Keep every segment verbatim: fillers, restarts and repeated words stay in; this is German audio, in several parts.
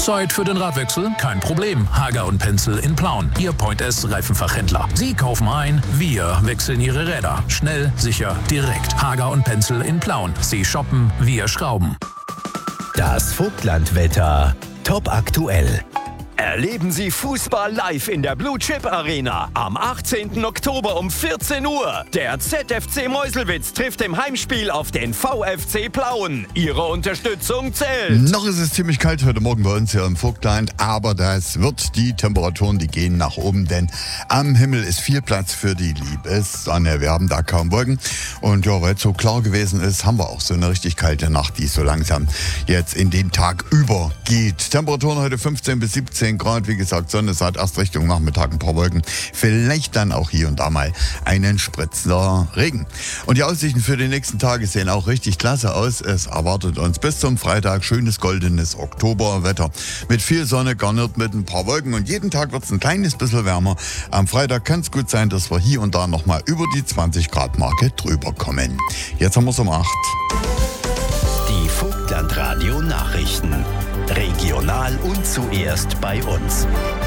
Zeit für den Radwechsel? Kein Problem. Hager und Pencil in Plauen, Ihr Point S Reifenfachhändler. Sie kaufen ein, wir wechseln Ihre Räder. Schnell, sicher, direkt. Hager und Pencil in Plauen. Sie shoppen, wir schrauben. Das Vogtlandwetter. Top aktuell. Erleben Sie Fußball live in der Blue Chip Arena. Am achtzehnten Oktober um vierzehn Uhr. Der Z F C Meuselwitz trifft im Heimspiel auf den V F C Plauen. Ihre Unterstützung zählt. Noch ist es ziemlich kalt heute Morgen bei uns hier im Vogtland, aber das wird die Temperaturen, die gehen nach oben, denn am Himmel ist viel Platz für die Liebessonne. Wir haben da kaum Wolken und ja, weil es so klar gewesen ist, haben wir auch so eine richtig kalte Nacht, die so langsam jetzt in den Tag übergeht. Temperaturen heute fünfzehn bis siebzehn Grad, wie gesagt, Sonne seit erst Richtung Nachmittag, ein paar Wolken, vielleicht dann auch hier und da mal einen Spritzer Regen. Und die Aussichten für die nächsten Tage sehen auch richtig klasse aus. Es erwartet uns bis zum Freitag schönes goldenes Oktoberwetter mit viel Sonne, garniert mit ein paar Wolken und jeden Tag wird es ein kleines bisschen wärmer. Am Freitag kann es gut sein, dass wir hier und da nochmal über die zwanzig Grad Marke drüber kommen. Jetzt haben wir es um acht. Die Vogtlandradio Nachrichten. Regional und zuerst bei uns.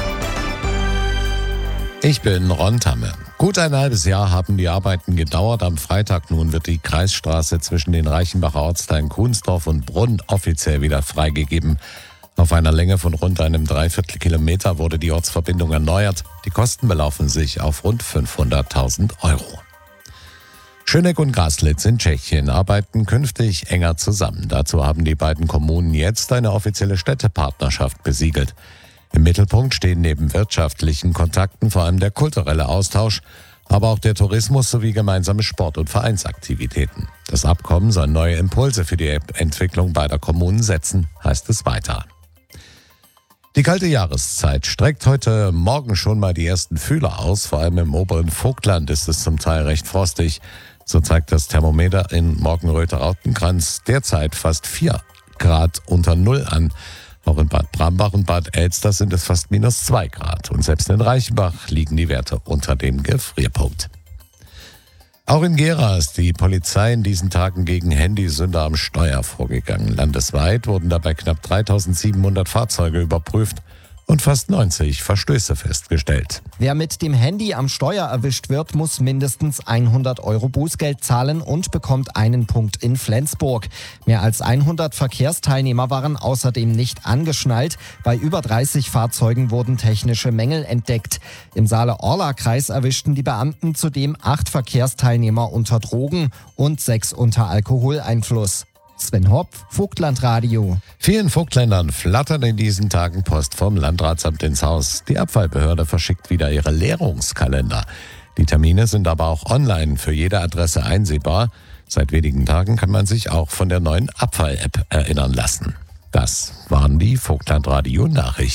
Ich bin Ron Tamme. Gut ein halbes Jahr haben die Arbeiten gedauert. Am Freitag nun wird die Kreisstraße zwischen den Reichenbacher Ortsteilen Kuhnsdorf und Brunn offiziell wieder freigegeben. Auf einer Länge von rund einem Dreiviertelkilometer wurde die Ortsverbindung erneuert. Die Kosten belaufen sich auf rund fünfhunderttausend Euro. Schöneck und Graslitz in Tschechien arbeiten künftig enger zusammen. Dazu haben die beiden Kommunen jetzt eine offizielle Städtepartnerschaft besiegelt. Im Mittelpunkt stehen neben wirtschaftlichen Kontakten vor allem der kulturelle Austausch, aber auch der Tourismus sowie gemeinsame Sport- und Vereinsaktivitäten. Das Abkommen soll neue Impulse für die Entwicklung beider Kommunen setzen, heißt es weiter. Die kalte Jahreszeit streckt heute Morgen schon mal die ersten Fühler aus. Vor allem im oberen Vogtland ist es zum Teil recht frostig. So zeigt das Thermometer in Morgenröther-Rautenkranz derzeit fast vier Grad unter Null an. Auch in Bad Brambach und Bad Elster sind es fast minus zwei Grad. Und selbst in Reichenbach liegen die Werte unter dem Gefrierpunkt. Auch in Gera ist die Polizei in diesen Tagen gegen Handysünder am Steuer vorgegangen. Landesweit wurden dabei knapp dreitausendsiebenhundert Fahrzeuge überprüft und fast neunzig Verstöße festgestellt. Wer mit dem Handy am Steuer erwischt wird, muss mindestens hundert Euro Bußgeld zahlen und bekommt einen Punkt in Flensburg. Mehr als hundert Verkehrsteilnehmer waren außerdem nicht angeschnallt. Bei über dreißig Fahrzeugen wurden technische Mängel entdeckt. Im Saale-Orla-Kreis erwischten die Beamten zudem acht Verkehrsteilnehmer unter Drogen und sechs unter Alkoholeinfluss. Sven Hopp, Vogtlandradio. Vielen Vogtländern flattern in diesen Tagen Post vom Landratsamt ins Haus. Die Abfallbehörde verschickt wieder ihre Leerungskalender. Die Termine sind aber auch online für jede Adresse einsehbar. Seit wenigen Tagen kann man sich auch von der neuen Abfall-App erinnern lassen. Das waren die Vogtlandradio-Nachrichten.